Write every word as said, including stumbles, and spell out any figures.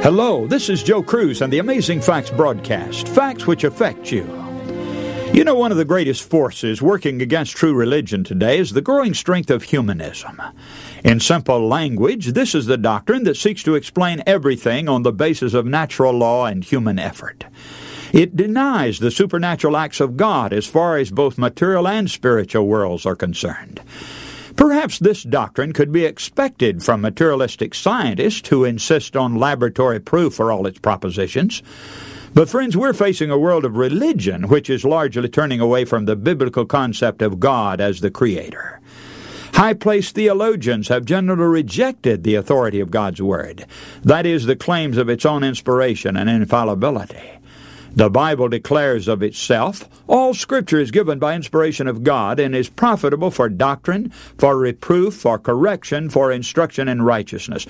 Hello, this is Joe Cruz and the Amazing Facts broadcast, facts which affect you. You know, one of the greatest forces working against true religion today is the growing strength of humanism. In simple language, this is the doctrine that seeks to explain everything on the basis of natural law and human effort. It denies the supernatural acts of God as far as both material and spiritual worlds are concerned. Perhaps this doctrine could be expected from materialistic scientists who insist on laboratory proof for all its propositions. But friends, we're facing a world of religion which is largely turning away from the biblical concept of God as the Creator. High-placed theologians have generally rejected the authority of God's Word, that is, the claims of its own inspiration and infallibility. The Bible declares of itself, all Scripture is given by inspiration of God and is profitable for doctrine, for reproof, for correction, for instruction in righteousness.